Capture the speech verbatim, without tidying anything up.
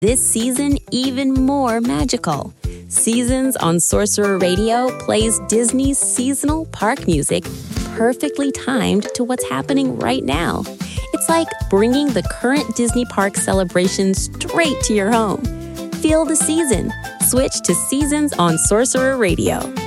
this season even more magical. Seasons on Sorcerer Radio plays Disney's seasonal park music perfectly timed to what's happening right now. It's like bringing the current Disney park celebration straight to your home. Feel the season. Switch to Seasons on Sorcerer Radio.